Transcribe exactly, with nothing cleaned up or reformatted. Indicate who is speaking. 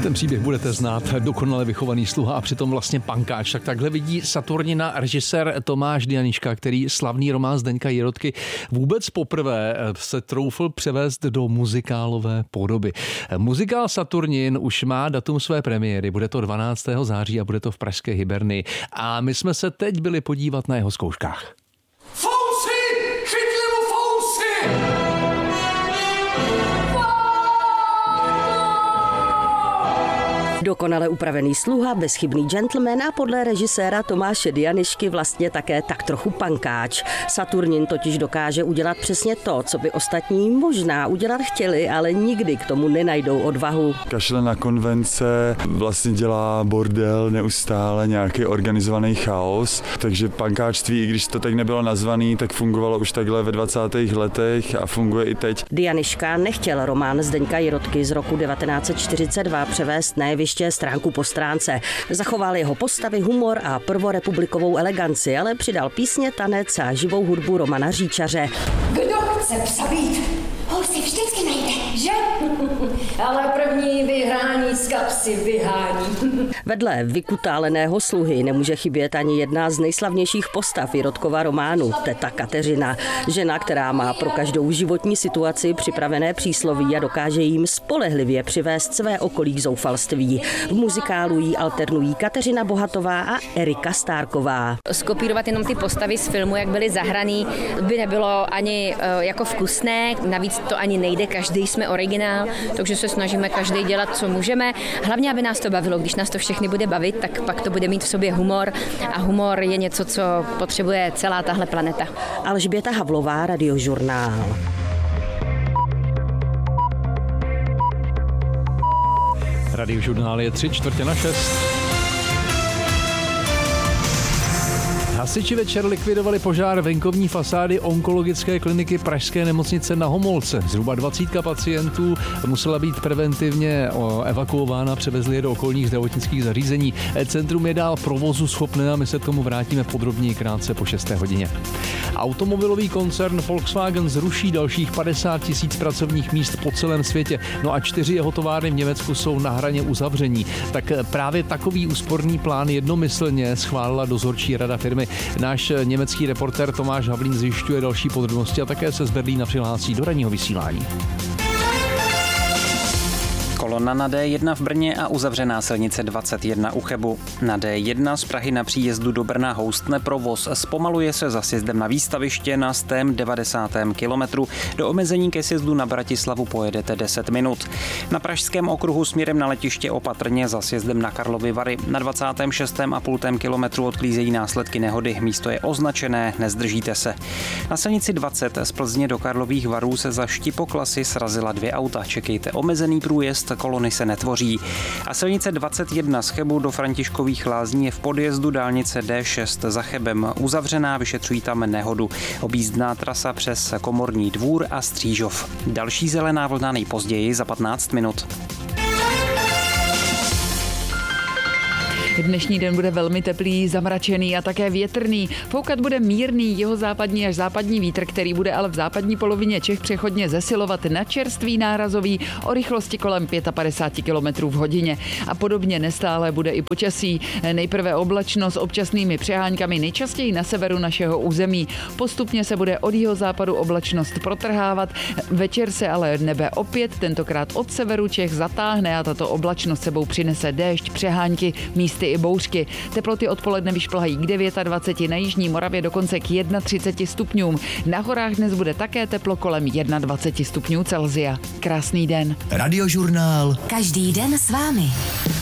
Speaker 1: Ten příběh budete znát, dokonale vychovaný sluha a přitom vlastně pankáč. Tak takhle vidí Saturnina režisér Tomáš Dianiška, který slavný román Zdeňka Jirotky vůbec poprvé se troufl převést do muzikálové podoby. Muzikál Saturnin už má datum své premiéry, bude to dvanáctého září a bude to v pražské Hybernii. A my jsme se teď byli podívat na jeho zkouškách.
Speaker 2: Fousy! Chytli mu fousy!
Speaker 3: Dokonale upravený sluha, bezchybný gentleman a podle režiséra Tomáše Dianišky vlastně také tak trochu pankáč. Saturnin totiž dokáže udělat přesně to, co by ostatní možná udělat chtěli, ale nikdy k tomu nenajdou odvahu.
Speaker 4: Kašle na konvence, vlastně dělá bordel neustále, nějaký organizovaný chaos, takže pankáčství, i když to tak nebylo nazvaný, tak fungovalo už takhle ve dvacátých letech a funguje i teď.
Speaker 3: Dianiška nechtěl román Zdeňka Jirotky z roku devatenáct set čtyřicet dva převést na jeviště stránku po stránce. Zachoval jeho postavy, humor a prvorepublikovou eleganci, ale přidal písně, tanec a živou hudbu Romana Říčaře.
Speaker 5: Kdo chce psa být? Ho si vždycky najde, že? Ale první vyhrání z kapsy vyhání.
Speaker 3: Vedle vykutáleného sluhy nemůže chybět ani jedna z nejslavnějších postav Jirotkova románu, teta Kateřina. Žena, která má pro každou životní situaci připravené přísloví a dokáže jim spolehlivě přivést své okolí k zoufalství. V muzikálu jí alternují Kateřina Bohatová a Erika Stárková.
Speaker 6: Skopírovat jenom ty postavy z filmu, jak byly zahraný, by nebylo ani jako vkusné, navíc to ani nejde, každý jsme originál, takže se snažíme každý dělat, co můžeme. Hlavně, aby nás to bavilo, když nás to všechny bude bavit, tak pak to bude mít v sobě humor a humor je něco, co potřebuje celá tahle planeta.
Speaker 3: Alžběta Havlová, Radiožurnál.
Speaker 1: Radiožurnál je tři čtvrtě na šest. Hasiči večer likvidovali požár venkovní fasády onkologické kliniky pražské nemocnice Na Homolce. Zhruba dvacítka pacientů musela být preventivně evakuována, převezli je do okolních zdravotnických zařízení. Centrum je dál provozu schopné a my se k tomu vrátíme podrobněji krátce po šesté hodině. Automobilový koncern Volkswagen zruší dalších padesát tisíc pracovních míst po celém světě. No a čtyři jeho továrny v Německu jsou na hraně uzavření. Tak právě takový úsporný plán jednomyslně schválila dozorčí rada firmy. Náš německý reportér Tomáš Havlín zjišťuje další podrobnosti a také se z Berlína přihlásí do ranního vysílání.
Speaker 7: Kolona na dé jedna v Brně a uzavřená silnice dvacet jedna u Chebu. Na dé jedna z Prahy na příjezdu do Brna houstne provoz. Zpomaluje se za sjezdem na výstaviště na stém devadesátém kilometru. Do omezení ke sjezdu na Bratislavu pojedete deset minut. Na pražském okruhu směrem na letiště opatrně za sjezdem na Karlovy Vary. Na dvacátém šestém a půl kilometru odklízejí následky nehody. Místo je označené, nezdržíte se. Na silnici dvacet z Plzně do Karlových Varů se za štipoklasy srazila dvě auta. Čekejte omezený průjezd, kolony se netvoří. A silnice dvacet jedna z Chebu do Františkových Lázní je v podjezdu dálnice dé šest za Chebem uzavřená, vyšetřují tam nehodu. Objízdná trasa přes Komorní dvůr a Střížov. Další zelená vlna nejpozději za patnáct minut.
Speaker 8: Dnešní den bude velmi teplý, zamračený a také větrný. Foukat bude mírný jihozápadní až západní vítr, který bude ale v západní polovině Čech přechodně zesilovat na čerstvý nárazový o rychlosti kolem padesát pět kilometrů v hodině. A podobně nestále bude i počasí. Nejprve oblačno s občasnými přeháňkami nejčastěji na severu našeho území. Postupně se bude od jihozápadu oblačnost protrhávat. Večer se ale nebe opět tentokrát od severu Čech zatáhne a tato oblačnost sebou přinese déšť, přehánky, místy i bouřky. Teploty odpoledne vyšplhají k dvaceti devíti, na jižní Moravě dokonce k třiceti jednomu stupňům. Na horách dnes bude také teplo kolem dvaceti jednoho stupňů Celsia. Krásný den.
Speaker 9: Radiožurnál.
Speaker 10: Každý den s vámi.